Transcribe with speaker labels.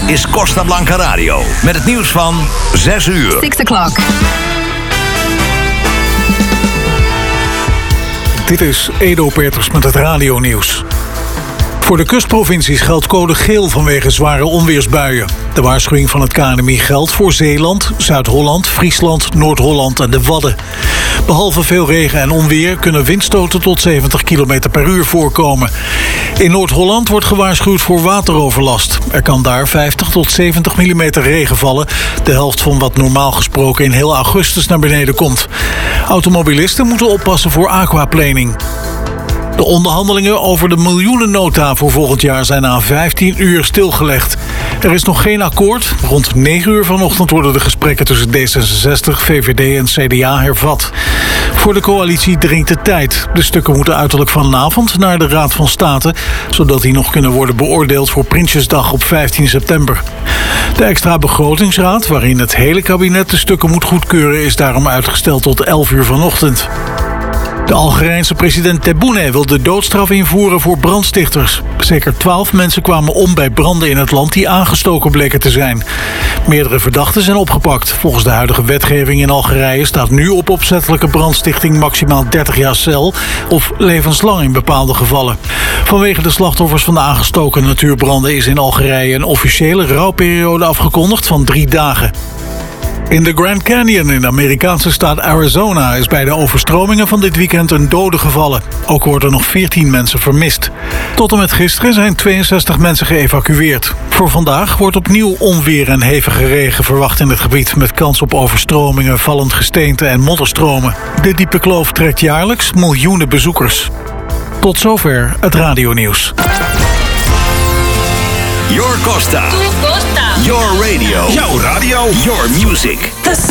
Speaker 1: is Costa Blanca Radio. Met het nieuws van 6 uur.
Speaker 2: 6 o'clock.
Speaker 3: Dit is Edo Peters met het radionieuws. Voor de kustprovincies geldt code geel vanwege zware onweersbuien. De waarschuwing van het KNMI geldt voor Zeeland, Zuid-Holland, Friesland, Noord-Holland en de Wadden. Behalve veel regen en onweer kunnen windstoten tot 70 km per uur voorkomen. In Noord-Holland wordt gewaarschuwd voor wateroverlast. Er kan daar 50 tot 70 mm regen vallen. De helft van wat normaal gesproken in heel augustus naar beneden komt. Automobilisten moeten oppassen voor aquaplaning. De onderhandelingen over de miljoenennota voor volgend jaar zijn na 15 uur stilgelegd. Er is nog geen akkoord. Rond 9 uur vanochtend worden de gesprekken tussen D66, VVD en CDA hervat. Voor de coalitie dringt de tijd. De stukken moeten uiterlijk vanavond naar de Raad van State, zodat die nog kunnen worden beoordeeld voor Prinsjesdag op 15 september. De extra begrotingsraad, waarin het hele kabinet de stukken moet goedkeuren, is daarom uitgesteld tot 11 uur vanochtend. De Algerijnse president Tebboune wil de doodstraf invoeren voor brandstichters. Zeker 12 mensen kwamen om bij branden in het land die aangestoken bleken te zijn. Meerdere verdachten zijn opgepakt. Volgens de huidige wetgeving in Algerije staat nu op opzettelijke brandstichting maximaal 30 jaar cel of levenslang in bepaalde gevallen. Vanwege de slachtoffers van de aangestoken natuurbranden is in Algerije een officiële rouwperiode afgekondigd van 3 dagen. In de Grand Canyon in de Amerikaanse staat Arizona is bij de overstromingen van dit weekend een dode gevallen. Ook worden nog 14 mensen vermist. Tot en met gisteren zijn 62 mensen geëvacueerd. Voor vandaag wordt opnieuw onweer en hevige regen verwacht in het gebied, met kans op overstromingen, vallend gesteente en modderstromen. De diepe kloof trekt jaarlijks miljoenen bezoekers. Tot zover het radionieuws.
Speaker 1: Your Costa.
Speaker 2: Tu Costa.
Speaker 1: Your radio.
Speaker 4: Jouw radio.
Speaker 1: Your music.